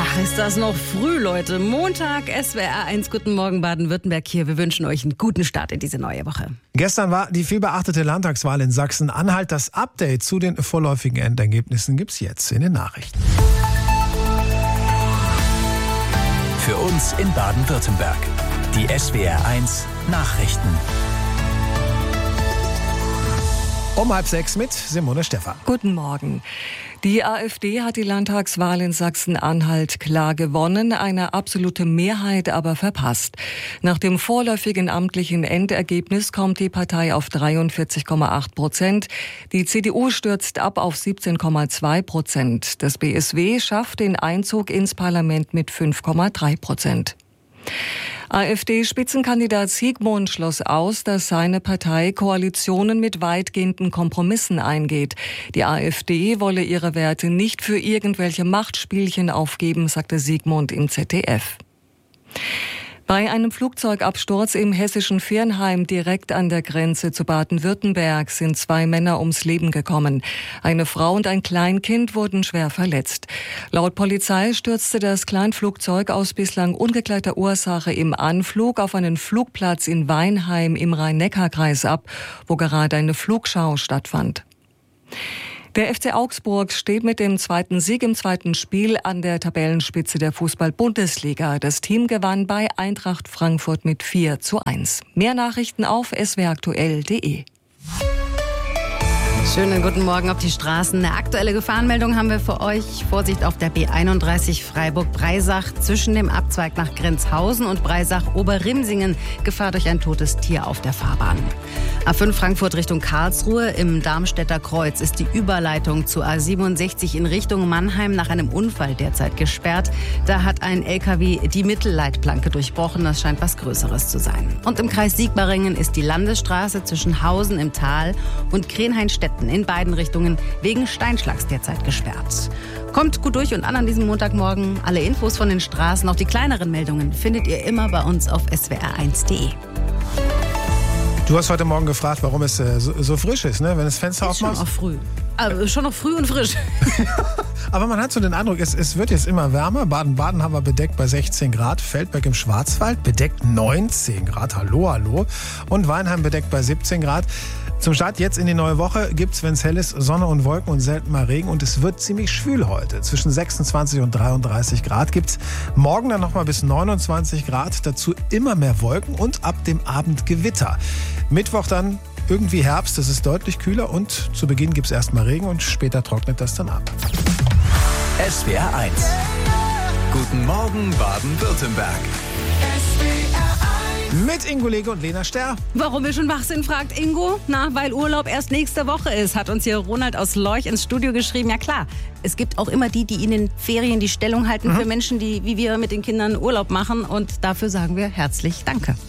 Ach, ist das noch früh, Leute. Montag, SWR 1. Guten Morgen, Baden-Württemberg hier. Wir wünschen euch einen guten Start in diese neue Woche. Gestern war die vielbeachtete Landtagswahl in Sachsen-Anhalt. Das Update zu den vorläufigen Endergebnissen gibt's jetzt in den Nachrichten. Für uns in Baden-Württemberg. Die SWR 1 Nachrichten. Um 5:30 mit Simone Stephan. Guten Morgen. Die AfD hat die Landtagswahl in Sachsen-Anhalt klar gewonnen, eine absolute Mehrheit aber verpasst. Nach dem vorläufigen amtlichen Endergebnis kommt die Partei auf 43,8%. Die CDU stürzt ab auf 17,2%. Das BSW schafft den Einzug ins Parlament mit 5,3%. AfD-Spitzenkandidat Siegmund schloss aus, dass seine Partei Koalitionen mit weitgehenden Kompromissen eingeht. Die AfD wolle ihre Werte nicht für irgendwelche Machtspielchen aufgeben, sagte Siegmund im ZDF. Bei einem Flugzeugabsturz im hessischen Viernheim direkt an der Grenze zu Baden-Württemberg sind 2 Männer ums Leben gekommen. Eine Frau und ein Kleinkind wurden schwer verletzt. Laut Polizei stürzte das Kleinflugzeug aus bislang ungeklärter Ursache im Anflug auf einen Flugplatz in Weinheim im Rhein-Neckar-Kreis ab, wo gerade eine Flugschau stattfand. Der FC Augsburg steht mit dem zweiten Sieg im zweiten Spiel an der Tabellenspitze der Fußball-Bundesliga. Das Team gewann bei Eintracht Frankfurt mit 4:1. Mehr Nachrichten auf swraktuell.de. Schönen guten Morgen auf die Straßen. Eine aktuelle Gefahrenmeldung haben wir für euch. Vorsicht auf der B31 Freiburg-Breisach zwischen dem Abzweig nach Grenzhausen und Breisach-Oberrimsingen. Gefahr durch ein totes Tier auf der Fahrbahn. A5 Frankfurt Richtung Karlsruhe. Im Darmstädter Kreuz ist die Überleitung zur A67 in Richtung Mannheim nach einem Unfall derzeit gesperrt. Da hat ein LKW die Mittelleitplanke durchbrochen. Das scheint was Größeres zu sein. Und im Kreis Sigmaringen ist die Landesstraße zwischen Hausen im Tal und Krenhainstetten in beiden Richtungen wegen Steinschlags derzeit gesperrt. Kommt gut durch und an diesem Montagmorgen. Alle Infos von den Straßen, auch die kleineren Meldungen, findet ihr immer bei uns auf swr1.de. Du hast heute Morgen gefragt, warum es so frisch ist, ne? Wenn das Fenster aufmachst. Schon noch früh. Schon noch früh und frisch. Aber man hat so den Eindruck, es wird jetzt immer wärmer. Baden-Baden haben wir bedeckt bei 16 Grad. Feldberg im Schwarzwald bedeckt 19 Grad. Hallo, hallo. Und Weinheim bedeckt bei 17 Grad. Zum Start jetzt in die neue Woche gibt's, wenn es hell ist, Sonne und Wolken und selten mal Regen. Und es wird ziemlich schwül heute. Zwischen 26 und 33 Grad gibt's. Morgen dann nochmal bis 29 Grad. Dazu immer mehr Wolken und ab dem Abend Gewitter. Mittwoch dann irgendwie Herbst. Es ist deutlich kühler und zu Beginn gibt's erstmal Regen und später trocknet das dann ab. SWR 1. Guten Morgen Baden-Württemberg. Mit Ingo Lege und Lena Sterr. Warum wir schon wach sind, fragt Ingo. Na, weil Urlaub erst nächste Woche ist, hat uns hier Ronald aus Lorch ins Studio geschrieben. Ja klar, es gibt auch immer die in den Ferien die Stellung halten für Menschen, die wie wir mit den Kindern Urlaub machen. Und dafür sagen wir herzlich Danke.